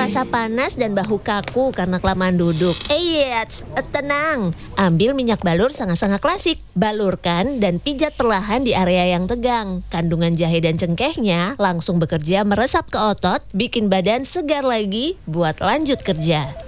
terasa panas dan bahu kaku karena kelamaan duduk. Tenang. Ambil minyak balur sangat-sangat klasik. Balurkan dan pijat perlahan di area yang tegang. Kandungan jahe dan cengkehnya langsung bekerja meresap ke otot, bikin badan segar lagi buat lanjut kerja.